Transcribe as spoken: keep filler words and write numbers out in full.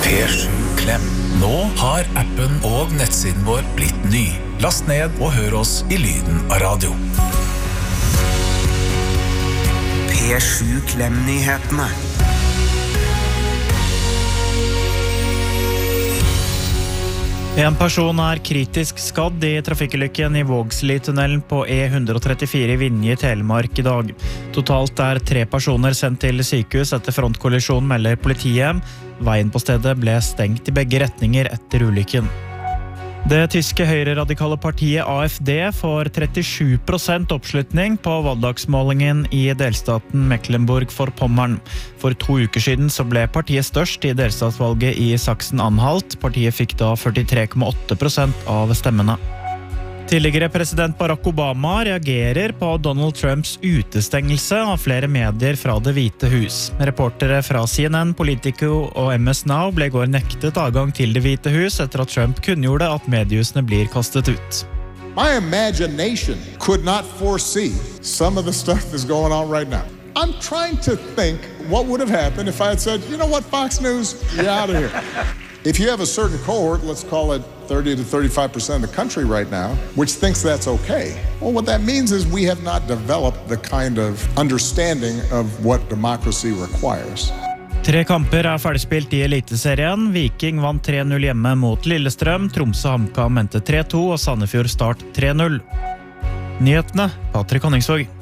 P sju Klem. Nå har appen og nettsiden vår blitt ny. Last ned og hør oss i lyden av radio. P sju Klem-nyhetene. En person er kritisk skadd i trafikkulykken i Vågsli-tunnelen på E ett hundre trettifire i Vinje i Telemark i dag. Totalt er tre personer sendt til sykehus etter frontkollisjon, melder politiet. Veien på stedet ble stengt i begge retninger etter ulykken. Det tyske høyreradikale partiet A F D får trettisju prosent oppslutning på valgdagsmålingen i delstaten Mecklenburg-Vorpommern. For to uker siden så ble partiet størst i delstatsvalget i Sachsen-Anhalt. Partiet fikk da førtitre komma åtte prosent av stemmene. Tidligere president Barack Obama reagerer på Donald Trumps utestengelse av flere medier fra Det hvite hus. Reportere fra C N N, Politico og M S Now ble i går nektet adgang til Det hvite hus etter at Trump kunngjorde at mediehusene blir kastet ut. My imagination could not foresee some of the stuff that's going on right now. I'm trying to think what would have happened if I had said, you know what, Fox News, you're out of here. If you have a certain cohort, let's call it thirty to thirty-five percent of the country right now, which thinks that's okay. Well, what that means is we have not developed the kind of understanding of what democracy requires. Tre kamper er ferdigspilt i Eliteserien. Viking vant tre null hjemme mot Lillestrøm, Tromsø HamKam endte tre to og Sandefjord Start tre null. Nyhetene, Patrick Honningsvåg.